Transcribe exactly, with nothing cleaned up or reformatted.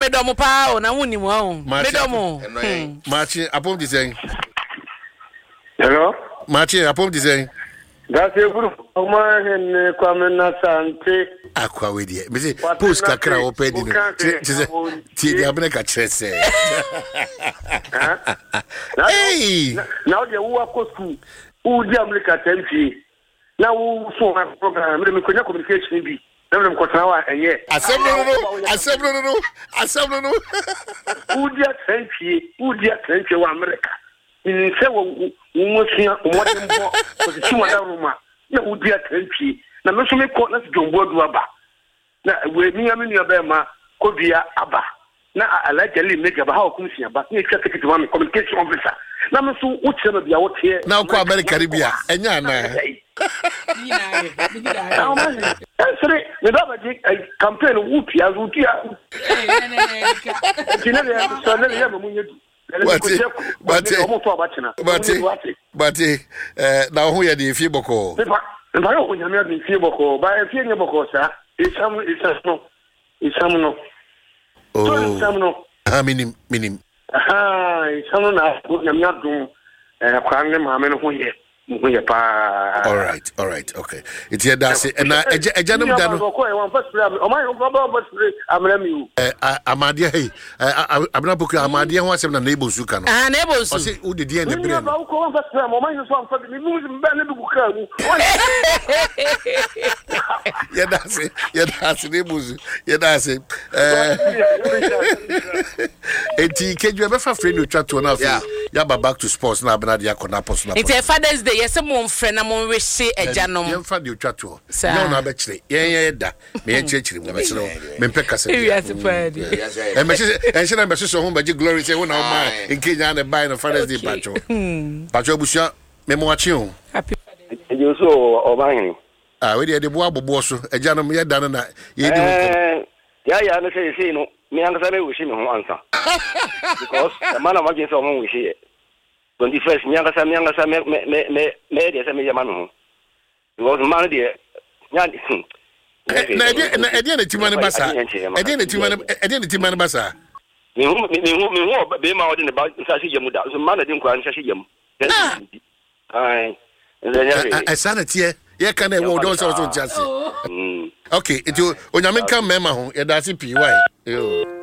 medomo pa o na woni mo o medomo Machi apom di saying hello Machi apom di saying that's a group of man kwame na sante akwa we die me say post kakra o pe di no ti di abena ka chese hey now the wo akosku u di America tempi na wo so ha program me me konya communication bi na me ko trawa enye asem no no asem no no asem no no u di tempi u di tempi wa America in se wo wo sia o mo dem bo ko si mo da ruma na u di tempi na me so me ko na jombo du aba na we mi am ni aba ma ko bia aba na alaja le mega ba ha o kumsia ba ni twa ticket wa me communication officer na me so wo tse no bia wo tie na ko America ribia enya na ni na ni na o ma sere me da ba di campaign wo pia wo tia eh ne ne ne tina le so ne le mu nyedu Bati, bati, bati, bati, eh, na ho ya de fie boko. Ba yo nya me de fie boko, ba fie nya boko sa. Isam isam isam no. Oh. Isam no. Ah, minim, minim. Ah, isam na nya me adun eh kwa ne ma me no ho ye. Ho ye pa. All right, all right, okay. It's here that's it. Na eja eja no da no. Ko e wan first play. O my go ba first play amra mi u. Eh Amadia hey. Abna boku Amadia ho asem na na ebosu ka no. Ah, na ebosu. O se u de die na bre. Ba ko wan first play. O my so am fa mi mu ba na bi ku ka mu. Ya that's it. Ya that's it ebosu. Ya that's it. Eh. Enti keju be fa free no twa to na fa. Ya ba back to sports na abna dia kona post na. It's a Father's Day. Yes, mo mfre na mo wehye ejanom. Ye mfa de otwa to. No na be kire. Ye ye da. Me ye kire mo be kire. Me mpe kasa. We are super. E me se e se na be so ho ba ji glory say wona o ma in Kenya na buy no Father's Day pacho. Pacho busia me mo achi o. Happy You so o ban. Ah, we dey dey bo abobo so. Ejanom ye da na ye di ho. Eh, ya ya na say say no. Me anga say me wishi me ho ansa. Because the man am against so mo wishi. twenty-first nyanga sa nyanga sa me me me me de sa me yama no because man de nya na ede na ede na timane basa ede na timane ede na timane basa me hu me hu me hu be ma ode ne ba sa shi yemu da so man de nkwa nsa shi yemu ai I sanity ye kan e wo don so so jase okay it onyame kan mema ho ye da si pi why yo